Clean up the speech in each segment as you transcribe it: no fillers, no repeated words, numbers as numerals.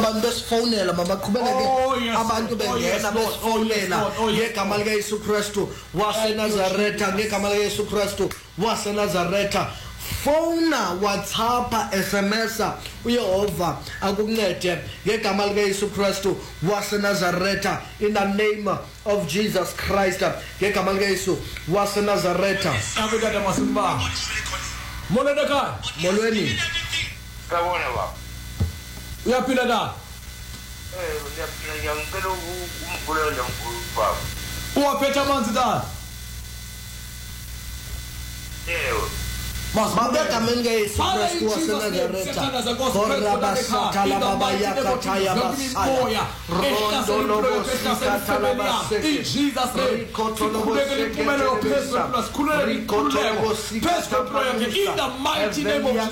abantu besifonela mabaqhubeleke abantu bengena besifonela ngegama lika Yesu Kristu waseNazaretha ngegama lika Yesu Kristu waseNazaretha. Phone, WhatsApp, SMS, uYehova akuncede ngegama lika Yesu Kristu waseNazaretha, in the name of Jesus Christ ngegama lika Yesu waseNazaretha. Akutata masimba molweni ekhaya. Molweni. Sawona baba. Uyaphila na? Uyaphila, ngiyangicela umvulelo nomkhulu baba. Uwaphethe amanzi tata? Ngegama lika Yesu Kristu waseNazaretha. Koraba satala baba yakataya basaya. Rondo lobo sikatala baseke. In Jesus' name. In the mighty name of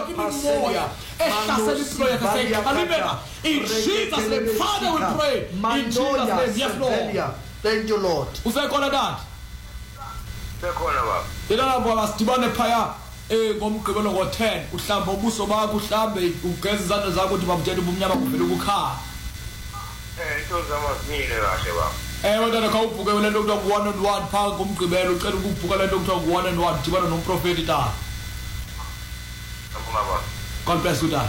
Jesus. In Jesus' name. Father, we pray. In Jesus' name. Yes, Lord. Thank you, Lord. Usekhona dad? Sekhona baba. Yena baba sidibane phaya ngomgqibelo ngo10 uhlamba ubuso bakho uhlambe ugeza izandla zakho uthi babuthethe ubumnyama kuvela ukukhala. Into zamazimile kahle baba. Wena khawuvuke le nto kuthiwa 1-on-1 phaa ngomgqibelo ucela ukubhuka le nto kuthiwa 1-on-1 dibana nomprofeti ta. Baba. God bless you dad.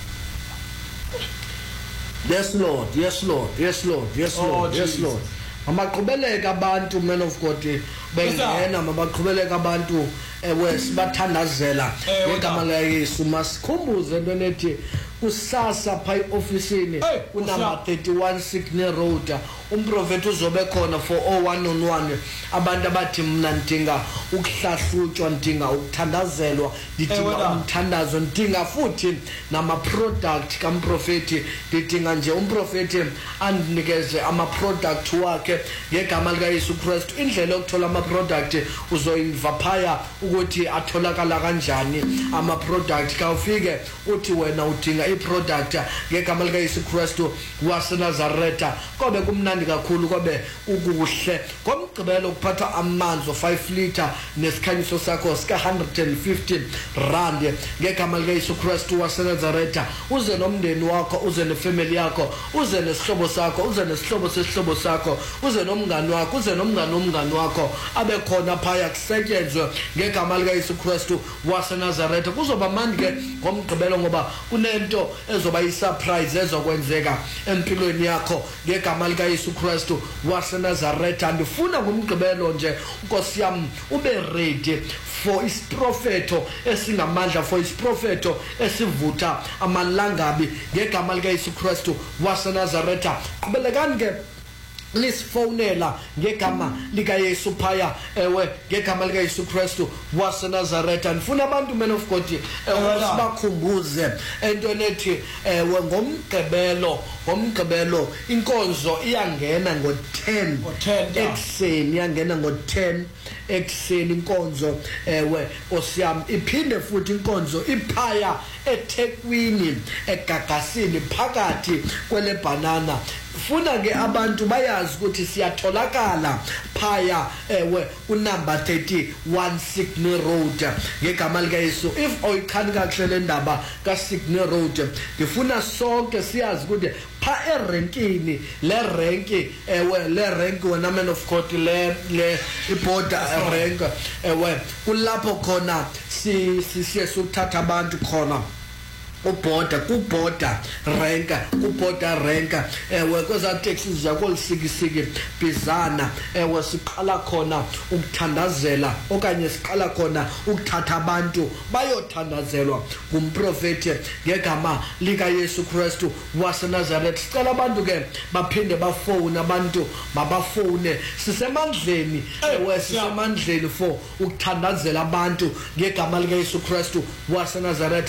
Yes Lord, yes Lord, yes Lord, yes Lord, yes Lord. Amaqhubeleka abantu, man of God, bengena mabaqhubeleka abantu sibathandazela ngegama lika Yesu. Masikhumbuze into nethi usasa pha eofisini unumber 31 Signal Road umprofeti uzobe khona for 1-on-1 abantu abathi mina ndinga ukuhlahlutshwa ndinga ukuthandazelwa ndidinga umthandazo ndinga futhi nama product kamprofeti ndidinga nje umprofeti andinikeze ama product wakhe ngegama lika Yesu Kristu. Indlela yokuthola ama product uzoyiva phaya ukuthi atholakala kanjani ama product. Kawufike uthi wena udinga i-product ngegama lika Yesu Kristu waseNazaretha kobe kumnandi kakhulu kobe ukuhle. Ngomgqibelo kuphatha amanzi 5 liter nesikhanyiso sakho sika 150 rand ngegama lika Yesu Kristu waseNazaretha. Uze nomndeni wakho, uze nefamily yakho, uze nesihlobo sakho, uze nesihlobo sesihlobo sakho, uze nomngani wakho, uze nomngani womngani wakho abe khona phaya kusetyenzwe ngegama lika Yesu Kristu waseNazaretha. Kuzoba mandi ke ngomgqibelo ngoba kunento ezoba yi-surprise ezokwenzeka empilweni yakho ngegama lika Yesu Kristu waseNazaretha. Ndifuna ngomgqibelo nje Nkosi yami ube ready for isiprofeto esingamandla, for isiprofeto esivutha amalangabi ngegama lika Yesu Kristu waseNazaretha. Qhubelekani ke lisifonela ngegama lika Yesu phaya ngegama lika Yesu Kristu waseNazaretha. Ndifuna abantu, man of God, sibakhumbuze into nethi ngomgqibelo inkonzo iyangena ngo10 ekseni, iyangena ngo10 ekseni inkonzo osiyam. Iphinde futhi inkonzo iphaya eThekwini eGagasini phakathi kwele banana. Funa ke abantu bayazi ukuthi siyatholakala phaya unumber 31 Signal Road ngegama lika Yesu. If oyikhani kahle le ndaba ka Signal Road, ngifuna sonke siyazi ukuthi pha erenkini le rank wena man of God le iborder rank kulapho khona siye suthatha abantu khona kuborder rank kweza taxis zakoLisikisiki Bizana siqala khona ukuthandazela okanye siqala khona ukuthatha abantu bayothandazelwa ngumprofeti ngegama lika Yesu Kristu waseNazaretha. Sicela abantu ke baphinde bafone, abantu babafone. Sisemandleni sisemandleni for ukuthandazela abantu ngegama lika Yesu Kristu waseNazaretha.